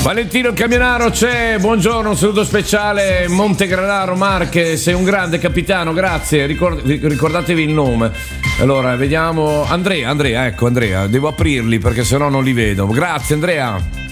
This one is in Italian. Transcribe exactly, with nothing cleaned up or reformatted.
Valentino Camionaro c'è, buongiorno, un saluto speciale, Montegranaro, Marche, sei un grande capitano, grazie, Ricord- ricordatevi il nome. Allora, vediamo, Andrea, Andrea, ecco Andrea, devo aprirli perché sennò non li vedo, grazie Andrea.